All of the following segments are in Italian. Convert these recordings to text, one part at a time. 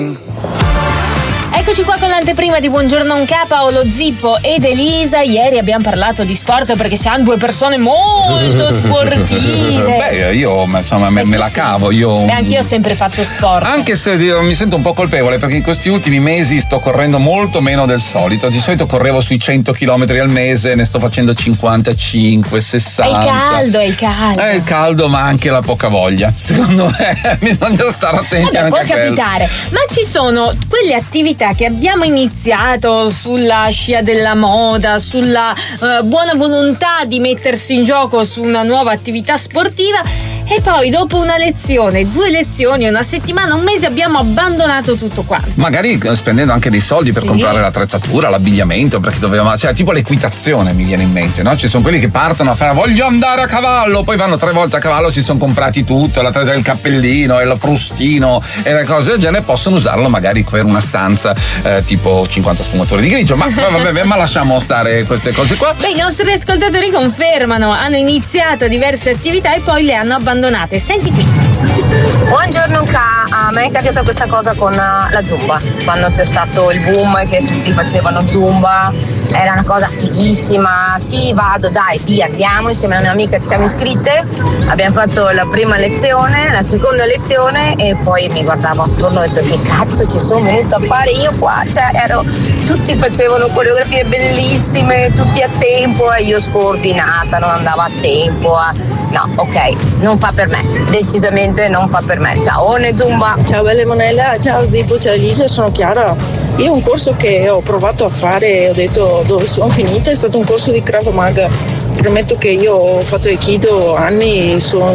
Eccoci qua con l'anteprima di Buongiorno Unca, Paolo Zippo ed Elisa. Ieri abbiamo parlato di sport perché siamo due persone molto sportive. Beh, io insomma me la cavo. E anch'io ho sempre fatto sport. Anche se mi sento un po' colpevole perché in questi ultimi mesi sto correndo molto meno del solito. Di solito correvo sui 100 km al mese, ne sto facendo 55, 60. È il caldo. È il caldo, ma anche la poca voglia. Secondo me bisogna stare attenti anche a quello. Può capitare. Ma ci sono quelle attività che abbiamo iniziato sulla scia della moda, sulla buona volontà di mettersi in gioco su una nuova attività sportiva, e poi dopo una lezione, 2 lezioni, una settimana, un mese abbiamo abbandonato tutto quanto. Magari spendendo anche dei soldi per comprare l'attrezzatura, l'abbigliamento, perché dovevamo, cioè tipo l'equitazione mi viene in mente, no? Ci sono quelli che partono a fare voglio andare a cavallo, poi vanno 3 volte a cavallo, si sono comprati tutto, il cappellino e il frustino e le cose del genere, possono usarlo magari per una stanza tipo 50 sfumature di grigio, ma vabbè, ma lasciamo stare queste cose qua. Beh, i nostri ascoltatori confermano, hanno iniziato diverse attività e poi le hanno abbandonate. Senti qui. Buongiorno K, a me è capitata questa cosa con la Zumba, quando c'è stato il boom che tutti facevano Zumba, era una cosa fighissima. Sì, vado, dai, via, andiamo, insieme alla mia amica ci siamo iscritte, abbiamo fatto la prima lezione, la seconda lezione e poi mi guardavo attorno e ho detto che cazzo ci sono venuta a fare io qua, cioè tutti facevano coreografie bellissime, tutti a tempo e io scordinata, non andavo a tempo, no, ok, non fa per me, decisamente non fa per me. Ciao Zumba. Ciao belle Monella, ciao Zippo, ciao Elisa, sono Chiara. Io un corso che ho provato a fare, ho detto dove sono finita, è stato un corso di Krav Maga. Premetto che io ho fatto Aikido anni, mi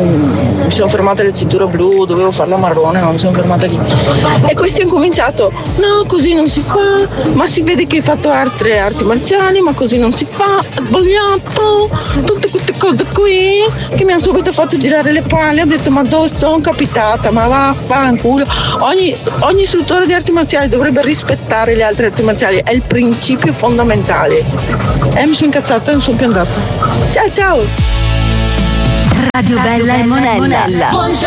sono fermata alla cintura blu, dovevo farla marrone, ma mi sono fermata lì. E questi hanno cominciato, no, così non si fa, ma si vede che hai fatto altre arti marziali, ma così non si fa, sbagliato, tutte queste cose qui che mi hanno subito fatto girare le palle. Ho detto ma dove sono capitata, ma vaffanculo. Ogni istruttore di arti marziali dovrebbe rispettare le altre arti marziali, è il principio fondamentale. Mi sono incazzata e non sono più andata. Ciao ciao. Radio Bella e Monella.